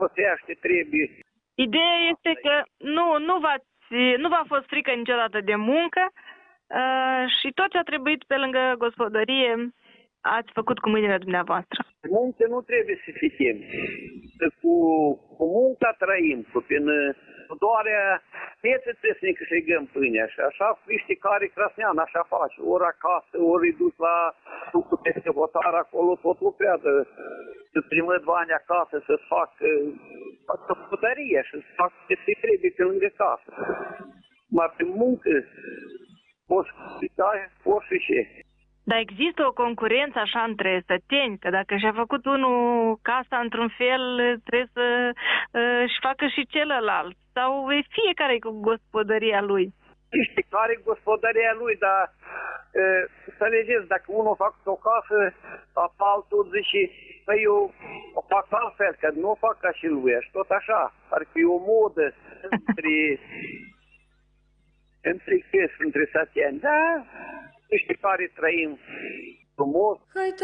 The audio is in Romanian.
sosește, trebuie. Ideea este că nu v-a fost frică niciodată de muncă și tot ce a trebuit pe lângă gospodărie ați făcut cu mâinile dumneavoastră. Muncă nu trebuie să fie. Cu munca trăim, cu doarea vieții trebuie să ne câștigăm pâinea și așa fiecare crasnean așa face, ori acasă, ori dus la lucru peste hotar acolo, tot lucrează, să primă bani acasă, să facă gospodărie și să facă ce trebuie pe lângă casă. Mai pe muncă, poți fi și. Dar există o concurență așa între săteni, că dacă și-a făcut unul casa într-un fel, trebuie să își facă și celălalt. Sau fiecare cu gospodăria lui? Știi care e gospodăria lui, dar înțelegeți, dacă unul fac o casă, altul zice, păi eu o fac altfel, că nu o fac ca și lui, și tot așa. Parcă e o modă între săteni, da? Știi care trăim frumos.